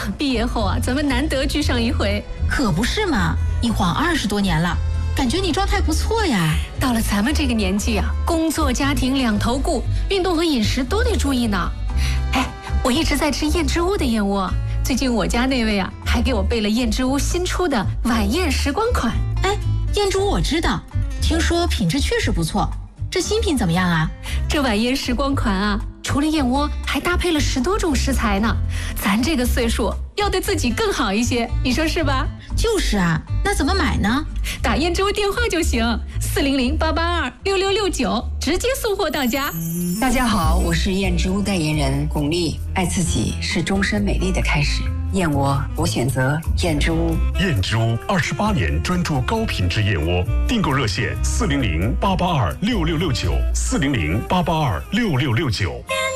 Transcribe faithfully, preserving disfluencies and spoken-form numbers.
毕业后啊，咱们难得聚上一回。 可不是嘛，一晃二十多年了，感觉你状态不错呀。 到了咱们这个年纪啊，工作家庭两头顾，运动和饮食都得注意呢。哎，我一直在吃燕之屋的燕窝，最近我家那位啊，还给我备了燕之屋新出的晚宴时光款。 哎，燕之屋我知道，听说品质确实不错。这新品怎么样啊？ 这晚宴时光款啊，除了燕窝，还搭配了十多种食材呢。咱这个岁数要对自己更好一些，你说是吧？ 就是啊，那怎么买呢？ 打燕之屋电话就行，四零零八八二六六六九，直接送货到家。 大家好，我是燕之屋代言人巩俐。爱自己是终身美丽的开始。燕窝，我选择燕之屋。 燕之屋二十八年专注高品质燕窝，订购热线四零零八八二六六六九，四零零八八二六六六九。